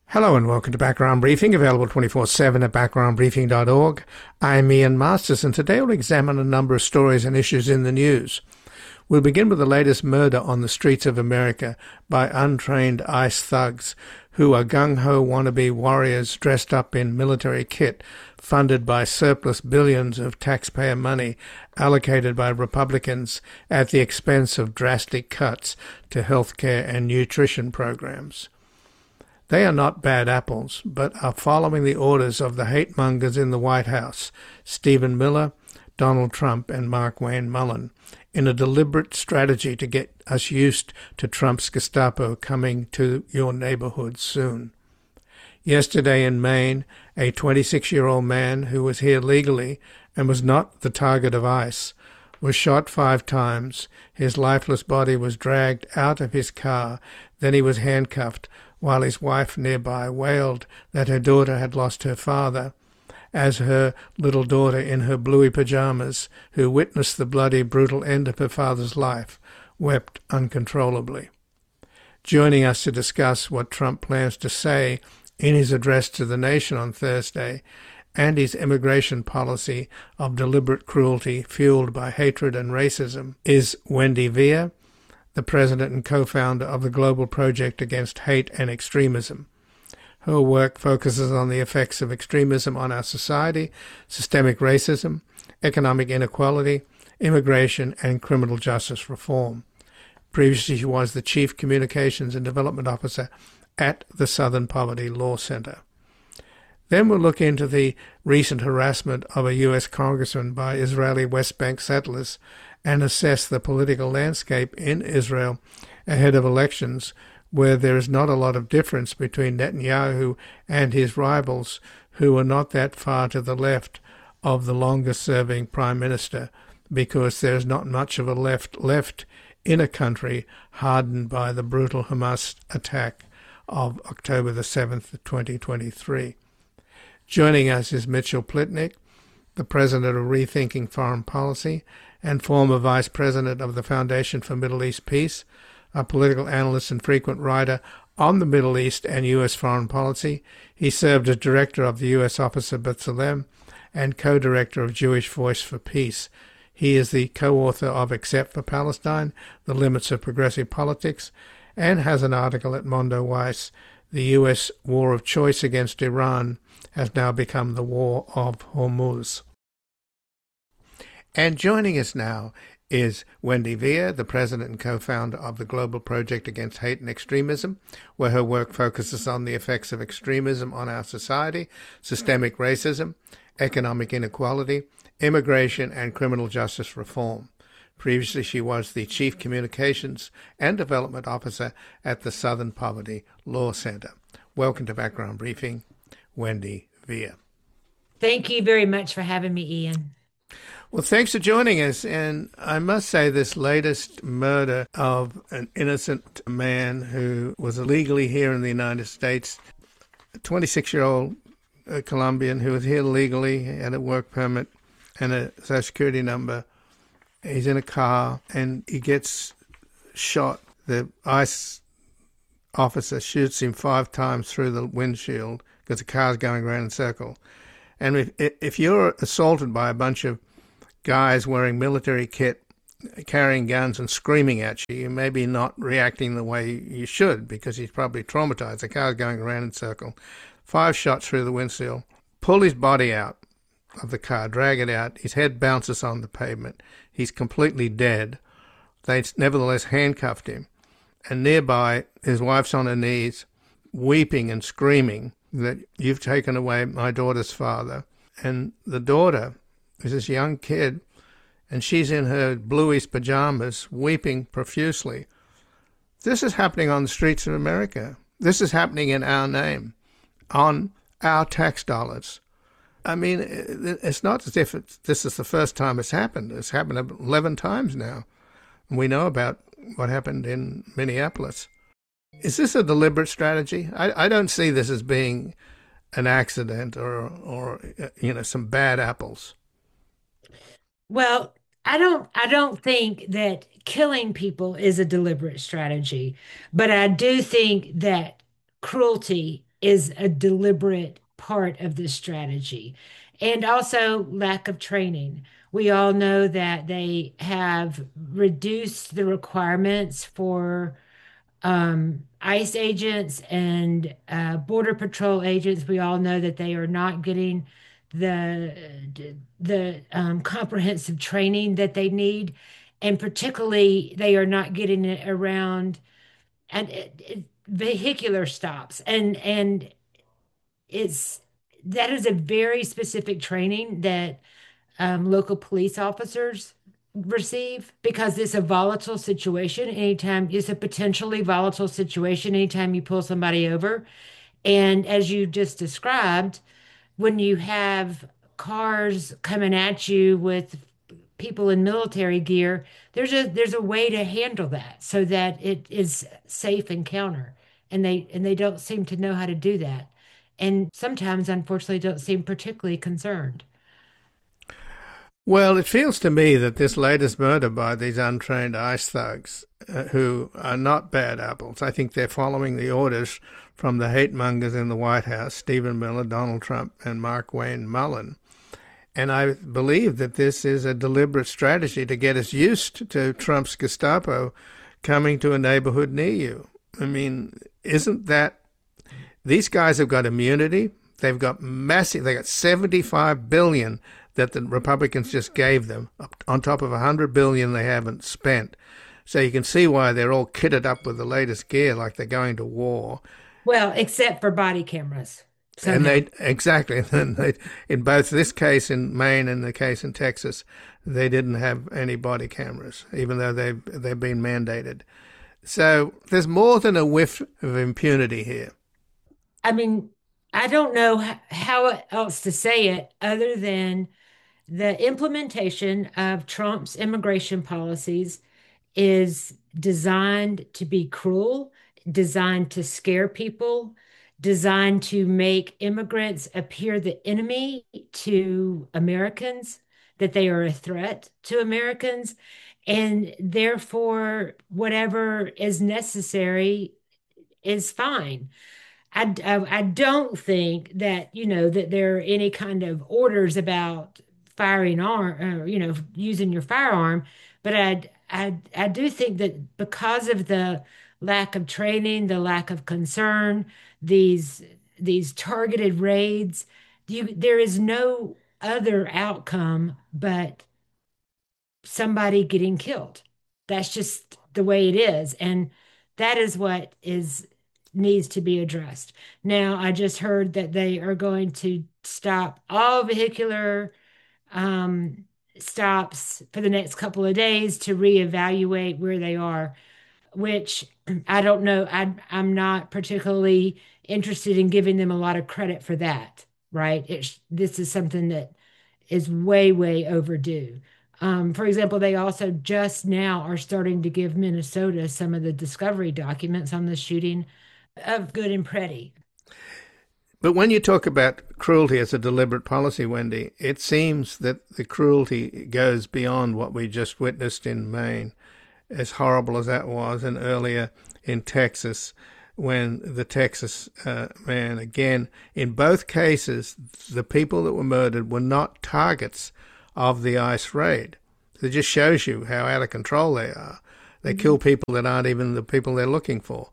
Hello and welcome to Background Briefing, available 24/7 at backgroundbriefing.org. I'm Ian Masters, and today we'll examine a number of stories and issues in the news. We'll begin with the latest murder on the streets of America by untrained ICE thugs who are gung-ho wannabe warriors dressed up in military kit, funded by surplus billions of taxpayer money allocated by Republicans at the expense of drastic cuts to healthcare and nutrition programs. They are not bad apples, but are following the orders of the hate-mongers in the White House, Stephen Miller, Donald Trump, and Markwayne Mullin, in a deliberate strategy to get us used to Trump's Gestapo coming to your neighborhood soon. Yesterday in Maine, a 26-year-old man who was here legally and was not the target of ICE was shot 5 times. His lifeless body was dragged out of his car. Then he was handcuffed, while his wife nearby wailed that her daughter had lost her father, as her little daughter in her bluey pajamas, who witnessed the bloody, brutal end of her father's life, wept uncontrollably. Joining us to discuss what Trump plans to say in his address to the nation on Thursday, and his immigration policy of deliberate cruelty fueled by hatred and racism, is Wendy Via, the president and co-founder of the Global Project Against Hate and Extremism. Her work focuses on the effects of extremism on our society, systemic racism, economic inequality, immigration, and criminal justice reform. Previously, she was the Chief Communications and Development Officer at the Southern Poverty Law Center. Then we'll look into the recent harassment of a U.S. congressman by Israeli West Bank settlers and assess the political landscape in Israel ahead of elections, where there is not a lot of difference between Netanyahu and his rivals, who are not that far to the left of the longest-serving prime minister, because there is not much of a left in a country hardened by the brutal Hamas attack of October the 7th, 2023. Joining us is Mitchell Plitnick, the president of Rethinking Foreign Policy and former vice president of the Foundation for Middle East Peace, a political analyst and frequent writer on the Middle East and U.S. foreign policy. He served as director of the U.S. Office of B'Tselem and co-director of Jewish Voice for Peace. He is the co-author of Except for Palestine, The Limits of Progressive Politics, and has an article at Mondo Weiss, The U.S. War of Choice Against Iran has now become the War of Hormuz. And joining us now is Wendy Via, the president and co-founder of the Global Project Against Hate and Extremism, where her work focuses on the effects of extremism on our society, systemic racism, economic inequality, immigration, and criminal justice reform. Previously, she was the Chief Communications and Development Officer at the Southern Poverty Law Center. Welcome to Background Briefing, Wendy Via. Thank you very much for having me, Ian. Well, thanks for joining us. And I must say, this latest murder of an innocent man who was illegally here in the United States, a 26-year-old Colombian who was here legally, had a work permit and a Social Security number. He's in a car and he gets shot. The ICE officer shoots him 5 times through the windshield because the car's going around in a circle. And if you're assaulted by a bunch of guys wearing military kit, carrying guns and screaming at you, you may be not reacting the way you should because he's probably traumatized. The car's going around in a circle. 5 shots through the windshield. Pull his body out of the car, drag it out. His head bounces on the pavement. He's completely dead. They nevertheless handcuffed him. And nearby, his wife's on her knees, weeping and screaming that you've taken away my daughter's father. And the daughter is this young kid, and she's in her bluiest pajamas, weeping profusely. This is happening on the streets of America. This is happening in our name, on our tax dollars. I mean, it's not as if this is the first time it's happened. It's happened 11 times now. And we know about what happened in Minneapolis. Is this a deliberate strategy? I don't see this as being an accident or some bad apples. Well, I don't think that killing people is a deliberate strategy, but I do think that cruelty is a deliberate part of this strategy. And also lack of training. We all know that they have reduced the requirements for ICE agents and Border Patrol agents. We all know that they are not getting the comprehensive training that they need, and particularly they are not getting it around and vehicular stops, and it's that is a very specific training that local police officers receive because it's a volatile situation. Anytime it's a potentially volatile situation, anytime you pull somebody over. And as you just described, when you have cars coming at you with people in military gear, there's a way to handle that so that it is safe encounter. And they don't seem to know how to do that. And sometimes, unfortunately, don't seem particularly concerned. Well, it feels to me that this latest murder by these untrained ICE thugs, who are not bad apples, I think they're following the orders from the hate mongers in the White House, Stephen Miller, Donald Trump, and Markwayne Mullin. And I believe that this is a deliberate strategy to get us used to Trump's Gestapo coming to a neighborhood near you. I mean, isn't that these guys have got immunity? They've got massive, they got 75 billion that the Republicans just gave them, on top of 100 billion they haven't spent. So you can see why they're all kitted up with the latest gear, like they're going to war. Well, except for body cameras And somehow. they exactly, and they, in both this case in Maine and the case in Texas, they didn't have any body cameras, even though they've been mandated. So there's more than a whiff of impunity here. I mean, I don't know how else to say it other than the implementation of Trump's immigration policies is designed to be cruel, designed to scare people, designed to make immigrants appear the enemy to Americans, that they are a threat to Americans, and therefore, whatever is necessary is fine. I don't think that, that there are any kind of orders about firing arm, using your firearm. But I do think that because of the lack of training, the lack of concern, these these targeted raids, there is no other outcome but somebody getting killed. That's just the way it is. And that is what is needs to be addressed. Now, I just heard that they are going to stop all vehicular um, stops for the next couple of days to reevaluate where they are, which I don't know. I'm not particularly interested in giving them a lot of credit for that, right? This is something that is way, way overdue. For example, they also just now are starting to give Minnesota some of the discovery documents on the shooting of Good and Pretty. But when you talk about cruelty as a deliberate policy, Wendy, it seems that the cruelty goes beyond what we just witnessed in Maine, as horrible as that was, and earlier in Texas, when the Texas man, again, in both cases, the people that were murdered were not targets of the ICE raid. It just shows you how out of control they are. They kill people that aren't even the people they're looking for.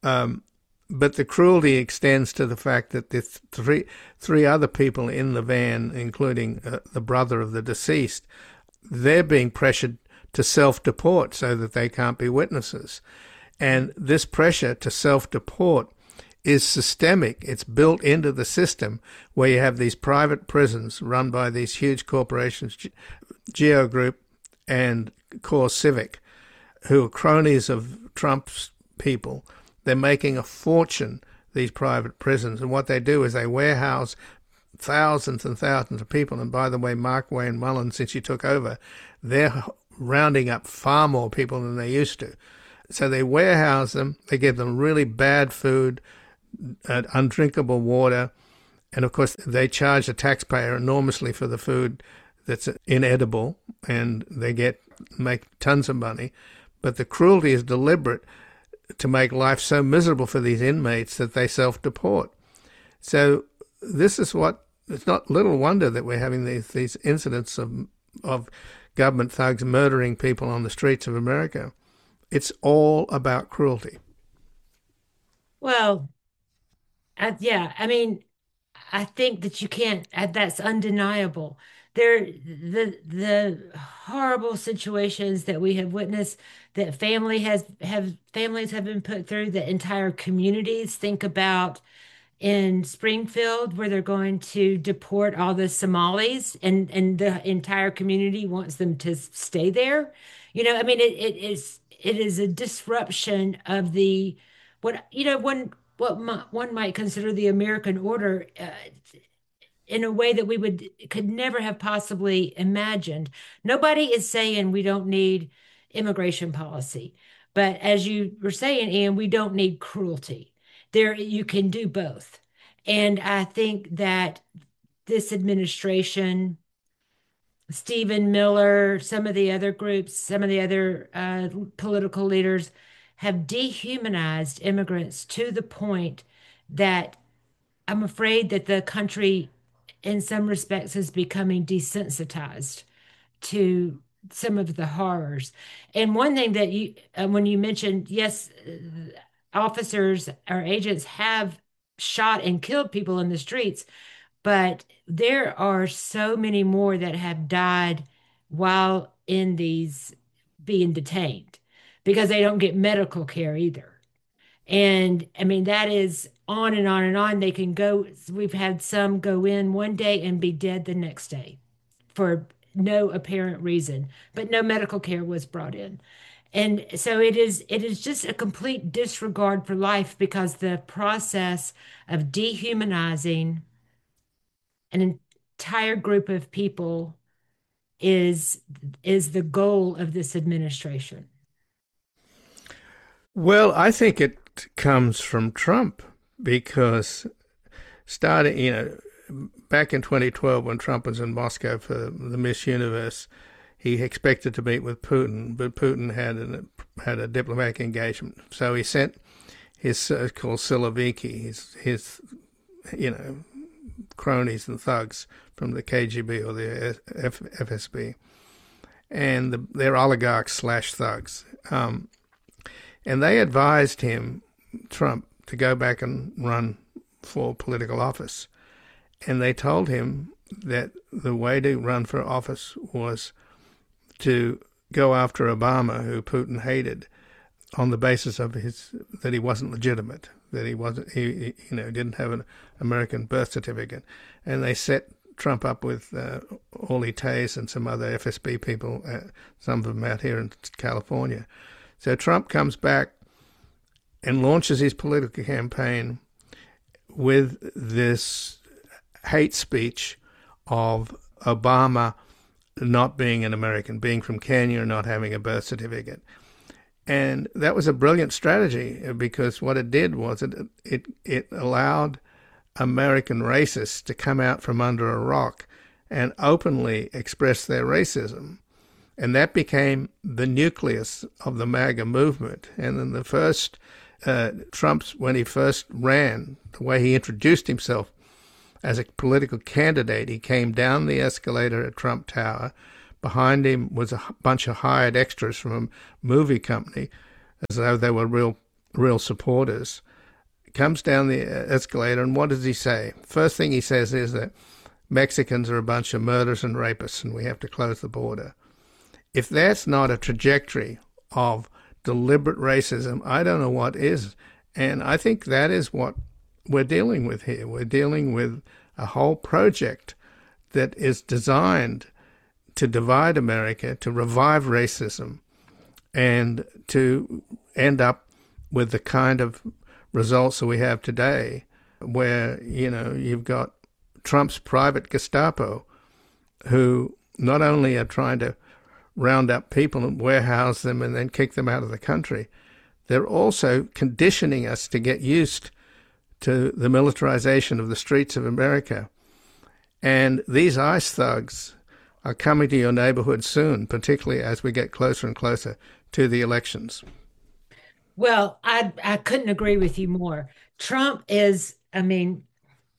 But the cruelty extends to the fact that the three other people in the van, including the brother of the deceased, they're being pressured to self-deport so that they can't be witnesses. And this pressure to self-deport is systemic. It's built into the system where you have these private prisons run by these huge corporations, Geo Group and Core Civic, who are cronies of Trump's people. They're making a fortune, these private prisons. And what they do is they warehouse thousands and thousands of people. And by the way, Markwayne Mullin, since he took over, they're rounding up far more people than they used to. So they warehouse them. They give them really bad food, undrinkable water. And of course, they charge the taxpayer enormously for the food that's inedible. And they make tons of money. But the cruelty is deliberate to make life so miserable for these inmates that they self-deport. So this is what, it's not little wonder that we're having these incidents of government thugs murdering people on the streets of America. It's all about cruelty. Well, yeah, I mean, I think that you can't, that's undeniable. The horrible situations that we have witnessed, that families have been put through, that entire communities. Think about in Springfield, where they're going to deport all the Somalis, and the entire community wants them to stay there. I mean, it is a disruption of the what one might consider the American order, in a way that we could never have possibly imagined. Nobody is saying we don't need immigration policy, but as you were saying, Ian, we don't need cruelty. There, you can do both. And I think that this administration, Stephen Miller, some of the other groups, some of the other political leaders have dehumanized immigrants to the point that I'm afraid that the country, in some respects, is becoming desensitized to some of the horrors. And one thing that when you mentioned, yes, officers or agents have shot and killed people in the streets, but there are so many more that have died while in these being detained because they don't get medical care either. And I mean, that is on and on and on. They can go, we've had some go in one day and be dead the next day for no apparent reason, but no medical care was brought in. And so it is just a complete disregard for life, because the process of dehumanizing an entire group of people is is the goal of this administration. Well, I think it comes from Trump because starting, back in 2012 when Trump was in Moscow for the Miss Universe, he expected to meet with Putin, but Putin had a diplomatic engagement. So he sent his so-called Siloviki, his cronies and thugs from the KGB or the FSB, and they're oligarchs slash thugs. And they advised him, Trump, to go back and run for political office. And they told him that the way to run for office was to go after Obama, who Putin hated, on the basis of that he wasn't legitimate, that he didn't have an American birth certificate. And they set Trump up with Orly Tays and some other FSB people, some of them out here in California. So Trump comes back and launches his political campaign with this hate speech of Obama not being an American, being from Kenya and not having a birth certificate. And that was a brilliant strategy, because what it did was it allowed American racists to come out from under a rock and openly express their racism. And that became the nucleus of the MAGA movement. And then the first, when he first ran, the way he introduced himself as a political candidate, he came down the escalator at Trump Tower. Behind him was a bunch of hired extras from a movie company, as though they were real supporters. Comes down the escalator, and what does he say? First thing he says is that Mexicans are a bunch of murderers and rapists, and we have to close the border. If that's not a trajectory of deliberate racism, I don't know what is. And I think that is what we're dealing with here. We're dealing with a whole project that is designed to divide America, to revive racism, and to end up with the kind of results that we have today, where, you've got Trump's private Gestapo, who not only are trying to round up people and warehouse them and then kick them out of the country, they're also conditioning us to get used to the militarization of the streets of America. And these ICE thugs are coming to your neighborhood soon, particularly as we get closer and closer to the elections. Well, I couldn't agree with you more. Trump is, I mean,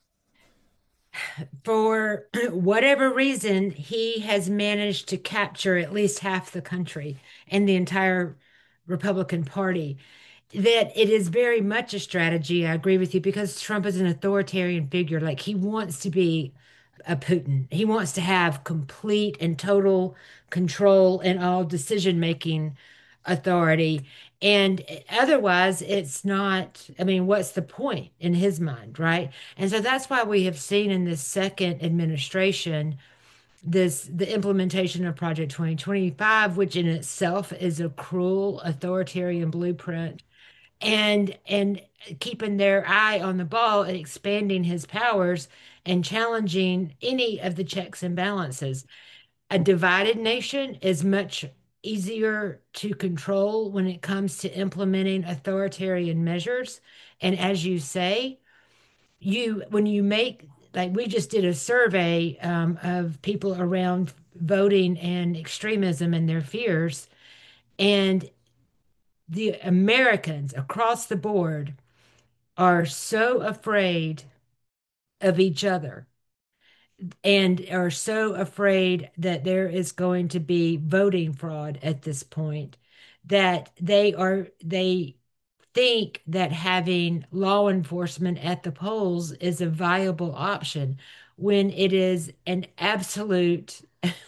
For whatever reason, he has managed to capture at least half the country and the entire Republican Party. That it is very much a strategy. I agree with you because Trump is an authoritarian figure. Like he wants to be a Putin. He wants to have complete and total control and all decision-making authority. And otherwise, it's not, I mean, what's the point in his mind, right? And so that's why we have seen in this second administration the implementation of Project 2025, which in itself is a cruel authoritarian blueprint, and keeping their eye on the ball and expanding his powers and challenging any of the checks and balances. A divided nation is much easier to control when it comes to implementing authoritarian measures. And as you say, you when you make, like we just did a survey of people around voting and extremism and their fears, and the Americans across the board are so afraid of each other and are so afraid that there is going to be voting fraud at this point that they think that having law enforcement at the polls is a viable option when it is an absolute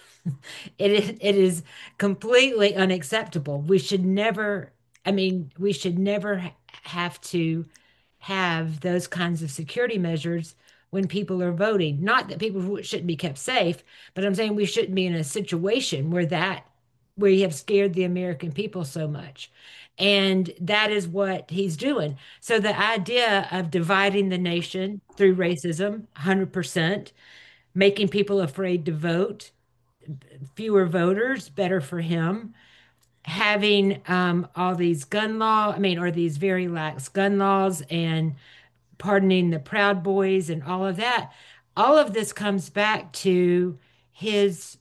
it is completely unacceptable. We should never, I mean, we should never have to have those kinds of security measures when people are voting. Not that people shouldn't be kept safe, but I'm saying we shouldn't be in a situation where you have scared the American people so much. And that is what he's doing. So the idea of dividing the nation through racism, 100%, making people afraid to vote, fewer voters, better for him. Having all these gun law, I mean, or these very lax gun laws and pardoning the Proud Boys and all of that. All of this comes back to his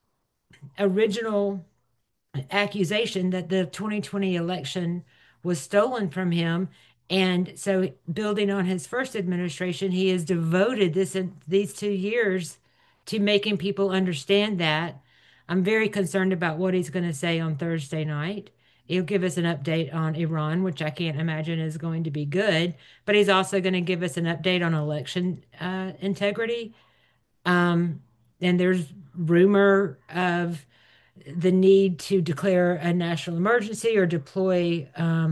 original accusation that the 2020 election was stolen from him. And so, building on his first administration, he has devoted these 2 years to making people understand that. I'm very concerned about what he's going to say on Thursday night. He'll give us an update on Iran, which I can't imagine is going to be good, but he's also going to give us an update on election integrity. Um, and there's rumor of the need to declare a national emergency or deploy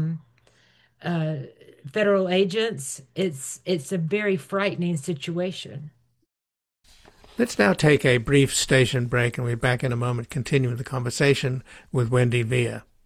uh, federal agents. It's a very frightening situation. Let's now take a brief station break and we'll be back in a moment continuing the conversation with Wendy Via.